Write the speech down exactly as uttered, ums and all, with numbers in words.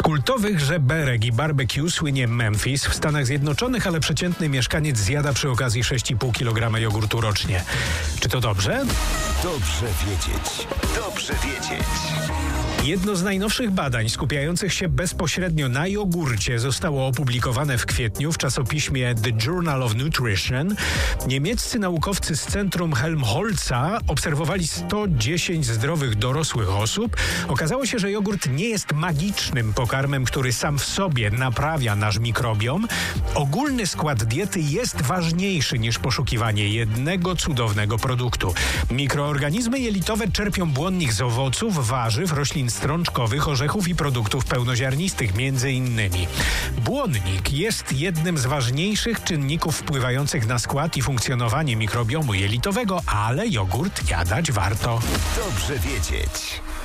kultowych żeberek i barbecue słynie Memphis w Stanach Zjednoczonych, ale przeciętny mieszkaniec zjada przy okazji sześć i pół kilograma jogurtu rocznie. Czy to dobrze? Dobrze wiedzieć. Dobrze wiedzieć. Jedno z najnowszych badań skupiających się bezpośrednio na jogurcie zostało opublikowane w kwietniu w czasopiśmie The Journal of Nutrition. Niemieccy naukowcy z Centrum Helmholtza obserwowali sto dziesięć zdrowych dorosłych osób. Okazało się, że jogurt nie jest magicznym pokarmem, który sam w sobie naprawia nasz mikrobiom. Ogólny skład diety jest ważniejszy niż poszukiwanie jednego cudownego produktu. Mikroorganizmy jelitowe czerpią błonnik z owoców, warzyw, roślin strączkowych, orzechów i produktów pełnoziarnistych między innymi. Błonnik jest jednym z ważniejszych czynników wpływających na skład i funkcjonowanie mikrobiomu jelitowego, ale jogurt jadać warto. Dobrze wiedzieć.